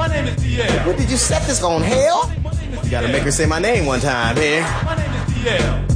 My name is DL. What did you set this on, hell? You gotta make her say my name one time here. My name is DL.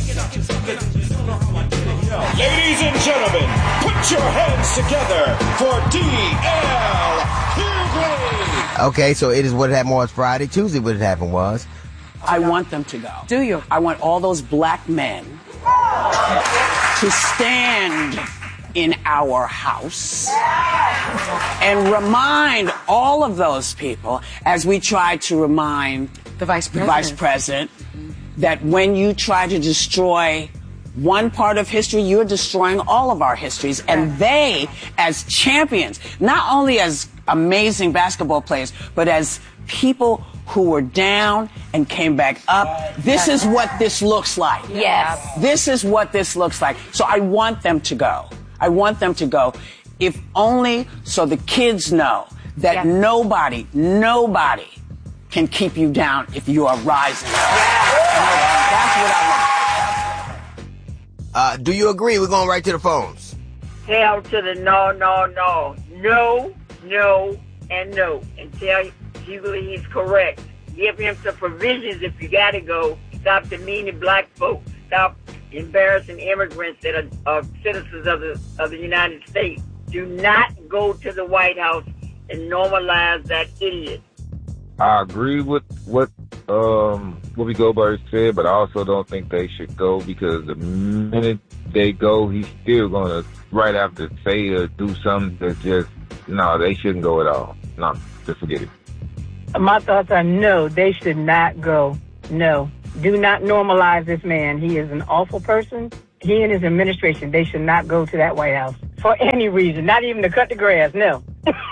Ladies and gentlemen, put your hands together for DL Hughley. Okay, so it is What Had Happened Was Friday. Tuesday, What Had Happened Was. I want them to go. Do you? I want all those black men to stand in our house and remind all of those people, as we try to remind The Vice President. That when you try to destroy one part of history, you're destroying all of our histories. And they, as champions, not only as amazing basketball players, but as people who were down and came back up, this is what this looks like. Yes. This is what this looks like. So I want them to go. I want them to go, if only so the kids know that nobody can keep you down if you are rising. That's what I want. Do you agree? We're going right to the phones. Hell to the no, no, no. No, no, and no. And tell Hughley he's correct. Give him some provisions if you got to go. Stop demeaning black folks. Stop embarrassing immigrants that are citizens of the United States. Do not go to the White House and normalize that idiot. I agree with what Whoopi Goldberg said, but I also don't think they should go, because the minute they go, he's still going to right after say or do something that's just, no, they shouldn't go at all. No, just forget it. My thoughts are no, they should not go. No. Do not normalize this man. He is an awful person. He and his administration, they should not go to that White House for any reason, not even to cut the grass, no.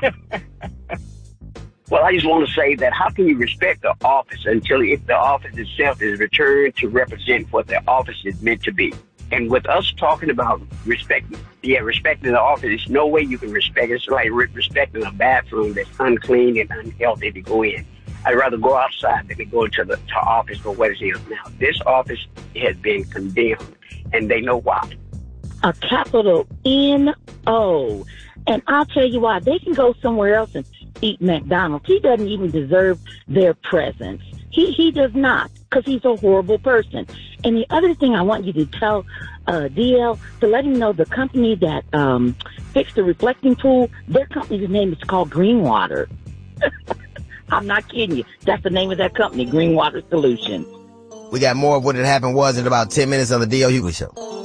Well, I just want to say that how can you respect the office until if the office itself is returned to represent what the office is meant to be? And with us talking about respecting the office, there's no way you can respect it. It's like respecting a bathroom that's unclean and unhealthy to go in. I'd rather go outside than to go to the office for what it is now. This office has been condemned, and they know why. A capital N-O. And I'll tell you why. They can go somewhere else and eat McDonald's. He doesn't even deserve their presence. He does not, because he's a horrible person. And the other thing I want you to tell DL, to let him know the company that fixed the reflecting pool, their company's name is called Greenwater. I'm not kidding you. That's the name of that company, Greenwater Solutions. We got more of What Had Happened Was in about 10 minutes on the DL Hughley Show.